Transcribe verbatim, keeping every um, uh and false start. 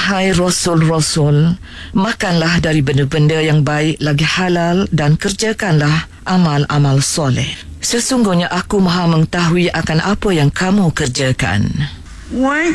Wahai Rasul-Rasul, makanlah dari benda-benda yang baik lagi halal dan kerjakanlah amal-amal soleh. Sesungguhnya aku maha mengetahui akan apa yang kamu kerjakan. Why?